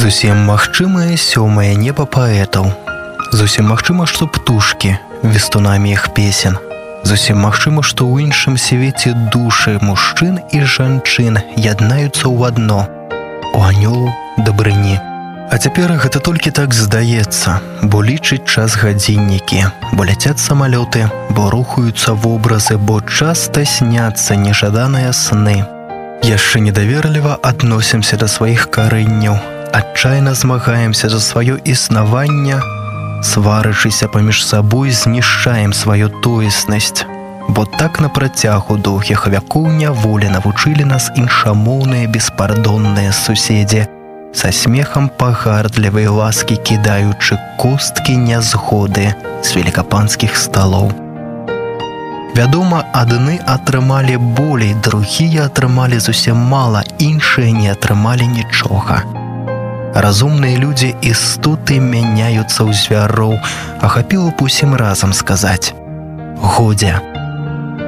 Зусім магчымае сёмае неба паэтаў. Зусім магчыма, што птушкі вестунамі іх песен. Зусім магчыма, што ў іншым свеце душы мужчын і жанчын яднаюцца ў адно, у анёлу дабрыні. А цяпер гэта толькі так здаецца, бо лічыць час гадзіннікі, бо ляцяць самалёты, бо рухаюцца вобразы, бо часта сняцца нежаданыя сны. Яшчэ недаверліва адносімся да сваіх карэнняў, адчайна змагаемся за сваё існаванне, сварычыся паміж сабой, знішчаем сваю тоеснасць. Бо так на працягу доўгіх вякоў няволі навучылі нас іншамоўныя беспардонныя суседзі, са смехам пагардлівай ласкі кідаючы косткі нязгоды з велікапанскіх сталоў. Вядома, адны атрымалі болей, другія атрымалі зусім мала, іншыя не атрымалі нічога. Разумныя людзі істоты мяняюцца ў звяроў, а хапіла б усім разам сказаць: годзе.